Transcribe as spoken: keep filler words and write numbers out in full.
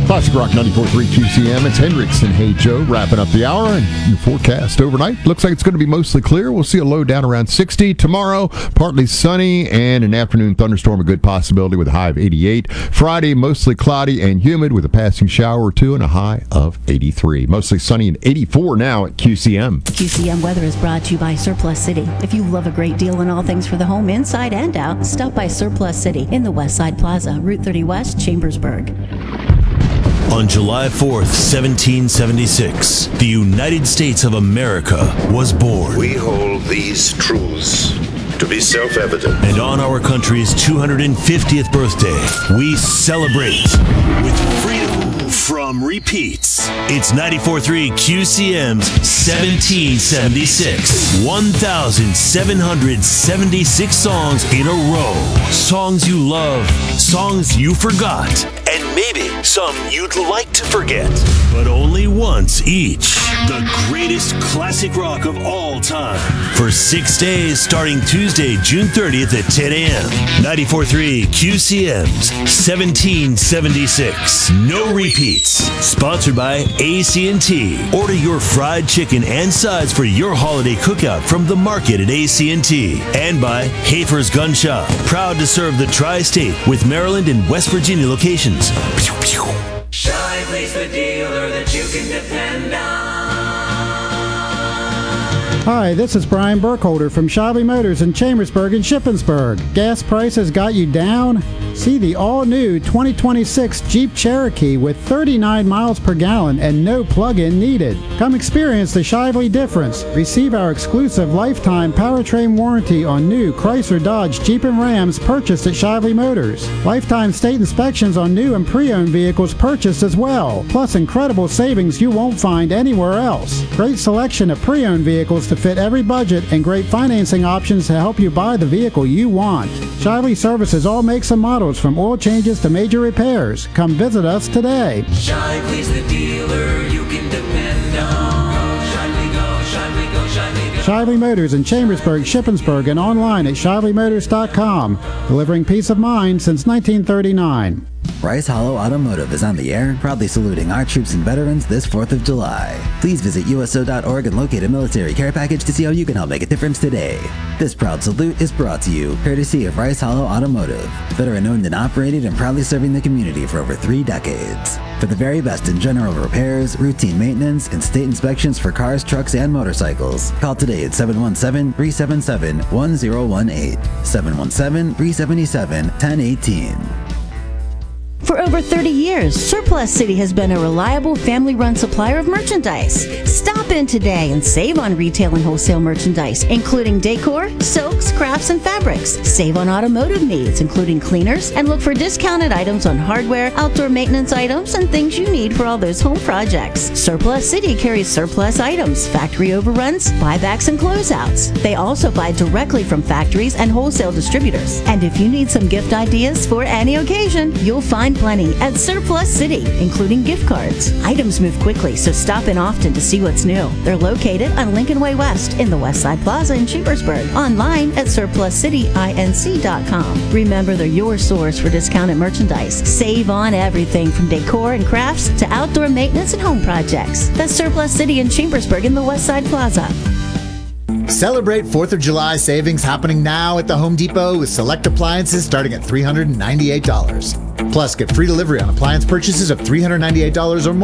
Classic Rock ninety-four point three Q C M. It's Hendrix and Hey Joe wrapping up the hour. And your forecast overnight looks like it's going to be mostly clear. We'll see a low down around sixty. Tomorrow, partly sunny and an afternoon thunderstorm, a good possibility with a high of eighty-eight. Friday, mostly cloudy and humid with a passing shower or two and a high of eighty-three. Mostly sunny and eighty-four now at Q C M. Q C M weather is brought to you by Surplus City. If you love a great deal on all things for the home, inside and out, stop by Surplus City in the West Side Plaza, Route thirty West, Chambersburg. On July fourth, seventeen seventy-six, the United States of America was born. We hold these truths to be self-evident. And on our country's two hundred fiftieth birthday, we celebrate with freedom from repeats. It's ninety-four point three Q C M's seventeen seventy-six. one thousand seven hundred seventy-six songs in a row. Songs you love, songs you forgot, and maybe some you'd like to forget. But only once each. The greatest classic rock of all time. For six days starting Tuesday, June thirtieth at ten a.m. ninety-four point three Q C M's seventeen seventy-six. No repeats. Sponsored by A C and T. Order your fried chicken and sides for your holiday cookout from the market at A C and T. And by Hafer's Gun Shop. Proud to serve the tri-state with Maryland and West Virginia locations. Pew, pew. Shively's the dealer that you can depend on. Hi, this is Brian Burkholder from Shively Motors in Chambersburg and Shippensburg. Gas prices got you down? See the all-new twenty twenty-six Jeep Cherokee with thirty-nine miles per gallon and no plug-in needed. Come experience the Shively difference. Receive our exclusive lifetime powertrain warranty on new Chrysler, Dodge, Jeep, and Rams purchased at Shively Motors. Lifetime state inspections on new and pre-owned vehicles purchased as well. Plus incredible savings you won't find anywhere else. Great selection of pre-owned vehicles to fit every budget and great financing options to help you buy the vehicle you want. Shively services all makes and models from oil changes to major repairs. Come visit us today. Shively's the dealer you can depend on. Go, Shively, go, Shively, go, Shively, go. Shively Motors in Chambersburg, Shippensburg, and online at shively motors dot com. Delivering peace of mind since nineteen thirty-nine. Rice Hollow Automotive is on the air, proudly saluting our troops and veterans this fourth of July. Please visit U S O dot org and locate a military care package to see how you can help make a difference today. This proud salute is brought to you courtesy of Rice Hollow Automotive, veteran-owned and operated and proudly serving the community for over three decades. For the very best in general repairs, routine maintenance, and state inspections for cars, trucks, and motorcycles, call today at seven one seven, three seven seven, one zero one eight, seven one seven, three seven seven, one zero one eight. For over thirty years, Surplus City has been a reliable family-run supplier of merchandise. Stop in today and save on retail and wholesale merchandise, including decor, silks, crafts, and fabrics. Save on automotive needs, including cleaners, and look for discounted items on hardware, outdoor maintenance items, and things you need for all those home projects. Surplus City carries surplus items, factory overruns, buybacks, and closeouts. They also buy directly from factories and wholesale distributors. And if you need some gift ideas for any occasion, you'll find plenty at Surplus City, including gift cards. Items move quickly, so stop in often to see what's new. They're located on Lincoln Way West in the West Side Plaza in Chambersburg. Online at surplus city inc dot com. Remember, they're your source for discounted merchandise. Save on everything from decor and crafts to outdoor maintenance and home projects. That's Surplus City in Chambersburg in the West Side Plaza. Celebrate fourth of July savings happening now at the Home Depot with select appliances starting at three hundred ninety-eight dollars. Plus, get free delivery on appliance purchases of three hundred ninety-eight dollars or more.